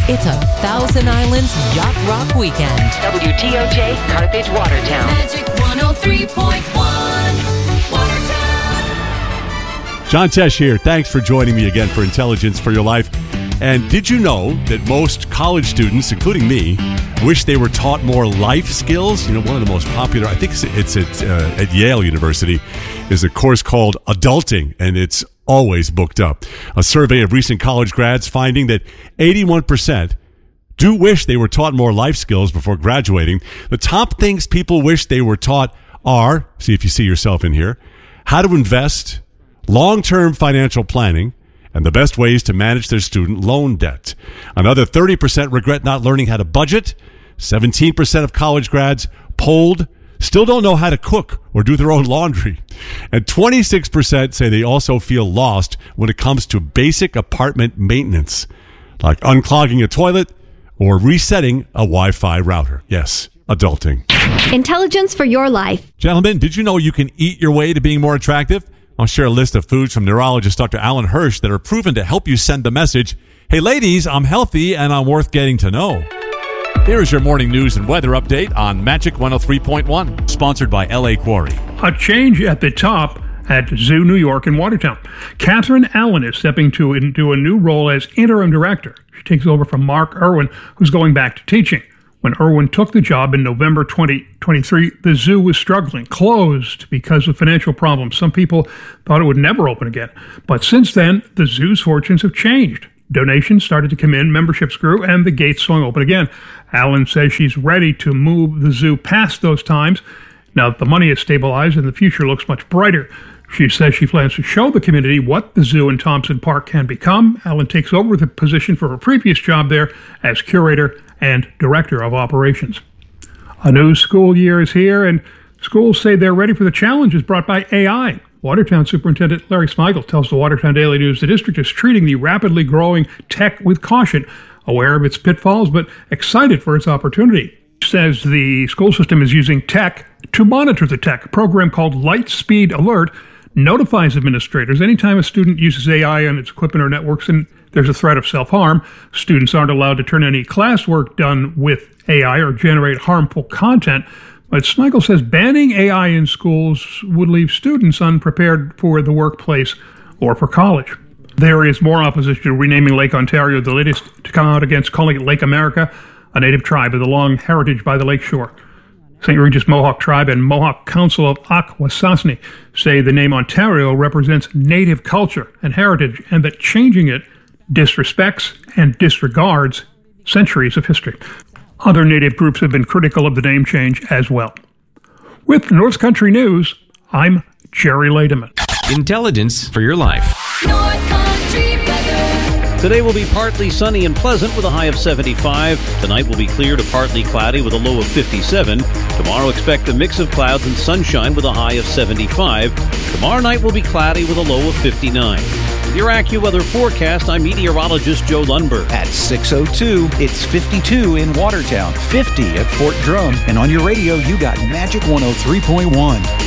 It's a Thousand Islands Yacht Rock weekend. WTOJ, Carthage, Watertown. Magic 103.1, Watertown. John Tesh here. Thanks for joining me again for Intelligence for Your Life. And did you know that most college students, including me, wish they were taught more life skills? You know, one of the most popular, I think it's at Yale University, is a course called Adulting, and it's always booked up. A survey of recent college grads finding that 81% do wish they were taught more life skills before graduating. The top things people wish they were taught are, see if you see yourself in here, how to invest, long-term financial planning, and the best ways to manage their student loan debt. Another 30% regret not learning how to budget. 17% of college grads polled still don't know how to cook or do their own laundry. And 26% say they also feel lost when it comes to basic apartment maintenance, like unclogging a toilet or resetting a Wi-Fi router. Yes, adulting. Intelligence for your life. Gentlemen, did you know you can eat your way to being more attractive? I'll share a list of foods from neurologist Dr. Alan Hirsch that are proven to help you send the message, hey ladies, I'm healthy and I'm worth getting to know. Here is your morning news and weather update on Magic 103.1, sponsored by LA Quarry. A change at the top at Zoo New York in Watertown. Catherine Allen is stepping into a new role as interim director. She takes over from Mark Irwin, who's going back to teaching. When Irwin took the job in November 2023, the zoo was struggling, closed because of financial problems. Some people thought it would never open again. But since then, the zoo's fortunes have changed. Donations started to come in, memberships grew, and the gates swung open again. Allen says she's ready to move the zoo past those times. Now that the money is stabilized and the future looks much brighter. She says she plans to show the community what the zoo in Thompson Park can become. Allen takes over the position for her previous job there as curator and director of operations. A new school year is here, and schools say they're ready for the challenges brought by AI. Watertown Superintendent Larry Smigel tells the Watertown Daily News the district is treating the rapidly growing tech with caution, aware of its pitfalls, but excited for its opportunity. He says the school system is using tech to monitor the tech. A program called Lightspeed Alert notifies administrators anytime a student uses AI on its equipment or networks and there's a threat of self-harm. Students aren't allowed to turn any classwork done with AI or generate harmful content. But Smigel says banning AI in schools would leave students unprepared for the workplace or for college. There is more opposition to renaming Lake Ontario, the latest to come out against calling it Lake America, a native tribe with a long heritage by the lakeshore. St. Regis Mohawk Tribe and Mohawk Council of Akwesasne say the name Ontario represents native culture and heritage, and that changing it disrespects and disregards centuries of history. Other native groups have been critical of the name change as well. With North Country News, I'm Jerry Lademan. Intelligence for your life. North Country weather. Today will be partly sunny and pleasant with a high of 75. Tonight will be clear to partly cloudy with a low of 57. Tomorrow expect a mix of clouds and sunshine with a high of 75. Tomorrow night will be cloudy with a low of 59. With your AccuWeather forecast, I'm meteorologist Joe Lundberg. At 6:02, it's 52 in Watertown, 50 at Fort Drum, and on your radio, you got Magic 103.1.